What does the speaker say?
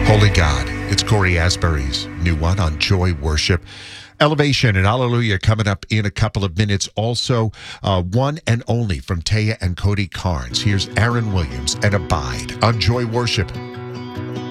Holy God. It's Corey Asbury's new one on Joy Worship. Elevation and Hallelujah coming up in a couple of minutes. Also, One and Only from Taya and Cody Carnes. Here's Aaron Williams and Abide on Joy Worship.